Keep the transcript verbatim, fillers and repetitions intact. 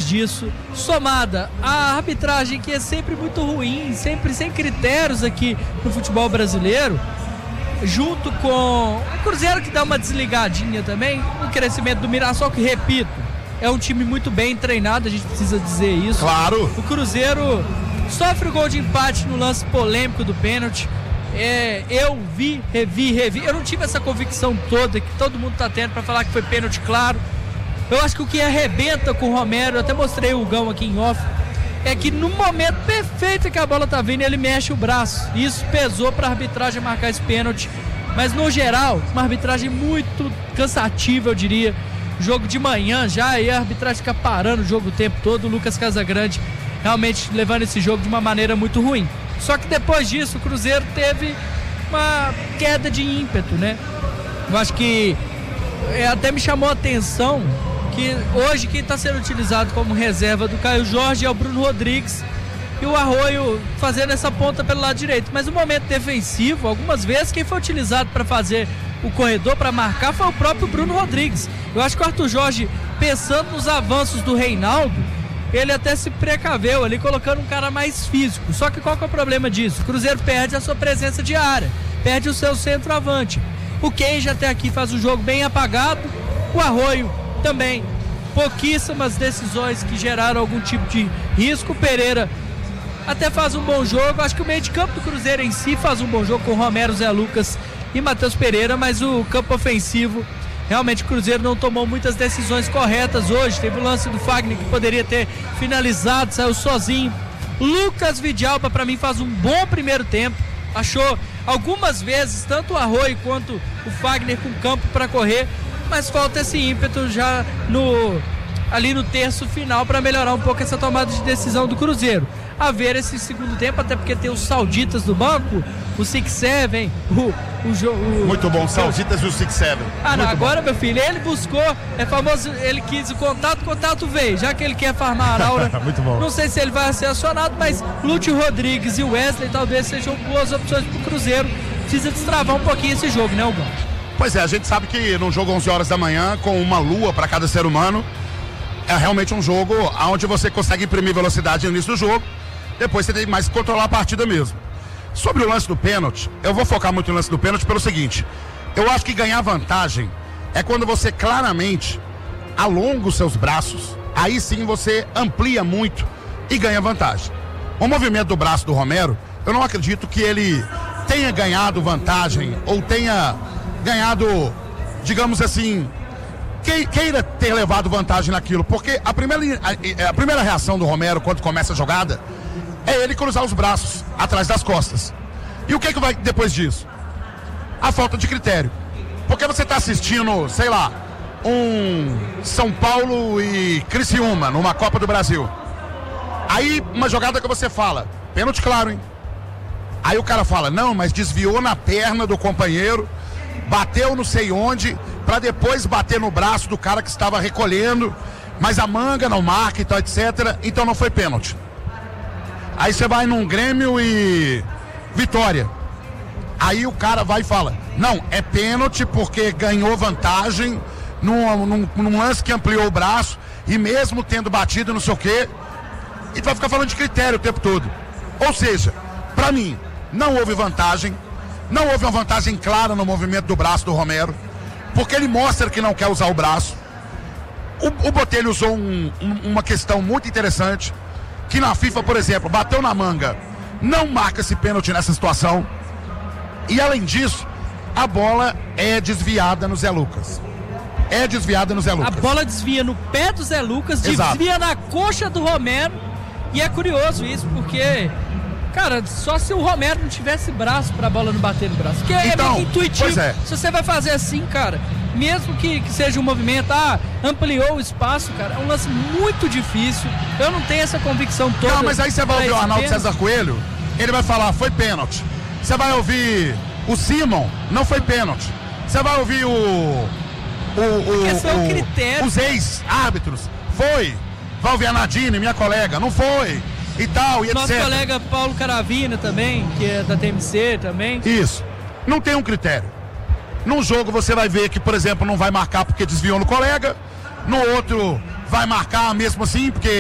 disso, somada à arbitragem que é sempre muito ruim, sempre sem critérios aqui no futebol brasileiro, junto com o Cruzeiro que dá uma desligadinha também, o crescimento do Mirassol, que repito, é um time muito bem treinado, a gente precisa dizer isso. Claro. O Cruzeiro sofre o gol de empate no lance polêmico do pênalti. É, eu vi, revi, revi. Eu não tive essa convicção toda que todo mundo tá tendo para falar que foi pênalti, claro. Eu acho que o que arrebenta com o Romero, eu até mostrei o Gão aqui em off, é que no momento perfeito que a bola tá vindo, ele mexe o braço. Isso pesou pra arbitragem marcar esse pênalti. Mas no geral, uma arbitragem muito cansativa, eu diria. Jogo de manhã já, e a arbitragem fica parando o jogo o tempo todo. O Lucas Casagrande realmente levando esse jogo de uma maneira muito ruim. Só que depois disso, o Cruzeiro teve uma queda de ímpeto, né? Eu acho que é, até me chamou a atenção que hoje quem está sendo utilizado como reserva do Caio Jorge é o Bruno Rodrigues e o Arroio fazendo essa ponta pelo lado direito. Mas no momento defensivo, algumas vezes quem foi utilizado para fazer o corredor, para marcar, foi o próprio Bruno Rodrigues. Eu acho que o Arthur Jorge, pensando nos avanços do Reinaldo, ele até se precaveu ali, colocando um cara mais físico. Só que qual que é o problema disso? O Cruzeiro perde a sua presença de área, perde o seu centroavante. O Kenja até aqui faz um jogo bem apagado, o Arroio também, pouquíssimas decisões que geraram algum tipo de risco. O Pereira até faz um bom jogo, acho que o meio de campo do Cruzeiro em si faz um bom jogo com Romero, Zé Lucas e Matheus Pereira, mas o campo ofensivo, realmente o Cruzeiro não tomou muitas decisões corretas hoje. Teve o lance do Fagner que poderia ter finalizado, saiu sozinho. Lucas Vidalba para mim faz um bom primeiro tempo, achou algumas vezes tanto o Arroio quanto o Fagner com campo para correr, mas falta esse ímpeto já no, ali no terço final para melhorar um pouco essa tomada de decisão do Cruzeiro. A ver esse segundo tempo, até porque tem os sauditas do banco, o Six Seven, o, o, o muito bom, sauditas e o Six Seven. Ah, não, muito agora bom. Meu filho, ele buscou, é famoso, ele quis o contato, o contato veio, já que ele quer farmar a aura. Muito bom. Não sei se ele vai ser acionado, mas Lúcio Rodrigues e Wesley talvez sejam boas opções pro Cruzeiro. Precisa destravar um pouquinho esse jogo, né, Hugo? Pois é, a gente sabe que num jogo onze horas da manhã, com uma lua para cada ser humano, é realmente um jogo onde você consegue imprimir velocidade no início do jogo, depois você tem mais que controlar a partida mesmo. Sobre o lance do pênalti, eu vou focar muito no lance do pênalti pelo seguinte: eu acho que ganhar vantagem é quando você claramente alonga os seus braços, aí sim você amplia muito e ganha vantagem. O movimento do braço do Romero, eu não acredito que ele tenha ganhado vantagem ou tenha ganhado, digamos assim, queira ter levado vantagem naquilo, porque a primeira, a, a primeira reação do Romero quando começa a jogada é ele cruzar os braços atrás das costas. E o que que vai depois disso? A falta de critério. Porque você está assistindo, sei lá, um São Paulo e Criciúma numa Copa do Brasil. Aí uma jogada que você fala, pênalti claro, hein? Aí o cara fala, não, mas desviou na perna do companheiro, bateu não sei onde, para depois bater no braço do cara que estava recolhendo, mas a manga não marca e tal, etcétera. Então não foi pênalti. Aí você vai num Grêmio e Vitória. Aí o cara vai e fala, não, é pênalti porque ganhou vantagem num, num, num lance que ampliou o braço e mesmo tendo batido não sei o quê. E tu vai ficar falando de critério o tempo todo. Ou seja, pra mim, não houve vantagem. Não houve uma vantagem clara no movimento do braço do Romero, porque ele mostra que não quer usar o braço. O, o Botelho usou um, um, uma questão muito interessante, que na FIFA, por exemplo, bateu na manga, não marca esse pênalti nessa situação. E além disso, a bola é desviada no Zé Lucas. É desviada no Zé Lucas. A bola desvia no pé do Zé Lucas, Exato. Desvia na coxa do Romero. E é curioso isso, porque, cara, só se o Romero não tivesse braço pra bola não bater no braço. Porque então, é meio intuitivo. Pois é. Se você vai fazer assim, cara, mesmo que, que seja um movimento, ah, ampliou o espaço, cara, é um lance muito difícil. Eu não tenho essa convicção toda. Não, mas aí você vai ouvir o Arnaldo César Coelho, ele vai falar, foi pênalti. Você vai ouvir o Simon, não foi pênalti. Você vai ouvir o... o, o, o critério. Os ex-árbitros, foi. Vai ouvir a Nadine, minha colega, não foi. E tal, e Nosso etcétera. Nosso colega Paulo Caravina também, que é da T M C também. Isso. Não tem um critério. Num jogo você vai ver que, por exemplo, não vai marcar porque desviou no colega. No outro vai marcar mesmo assim, porque